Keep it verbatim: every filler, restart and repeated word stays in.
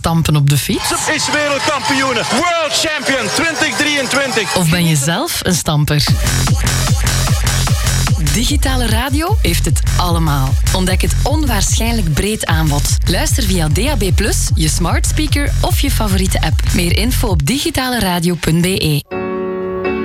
stampen op de fiets? Ze is wereldkampioene, world champion twintig drieëntwintig. Of ben je zelf een stamper? Digitale radio heeft het allemaal. Ontdek het onwaarschijnlijk breed aanbod. Luister via D A B plus, je smart speaker of je favoriete app. Meer info op digitaleradio punt b e.